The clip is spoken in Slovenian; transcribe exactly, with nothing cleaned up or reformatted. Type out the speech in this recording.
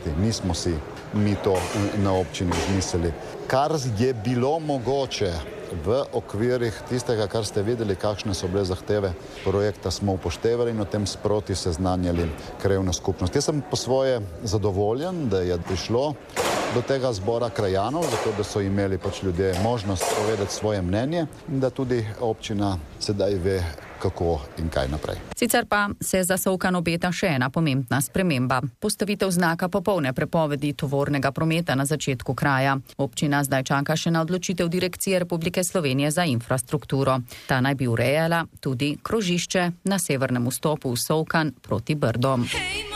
projekti. Nismo si mi to na občini izmislili. Kar je bilo mogoče v okvirih tistega, kar ste videli, kakšne so bile zahteve projekta, smo upoštevali in o tem sproti seznanjali krajevno skupnost. Jaz sem po svoje zadovoljen, da je prišlo do tega zbora krajanov, zato da so imeli pač ljudje možnost povedati svoje mnenje in da tudi občina sedaj ve, kako in kaj naprej. Sicer pa se za Solkan obeta še ena pomembna sprememba. Postavitev znaka popolne prepovedi tovornega prometa na začetku kraja. Občina zdaj čaka še na odločitev Direkcije Republike Slovenije za infrastrukturo. Ta naj bi urejala tudi krožišče na severnem vstopu v Solkan proti Brdom.